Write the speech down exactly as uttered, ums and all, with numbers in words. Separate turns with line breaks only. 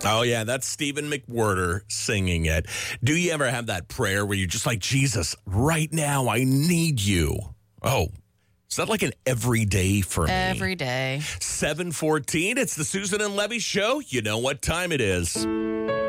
Oh, yeah, that's Stephen McWhirter singing it. Do you ever have that prayer where you're just like, Jesus, right now, I need you? Oh, is that like an everyday for me?
Every day.
seven fourteen, it's the Susan and Levy Show. You know what time it is.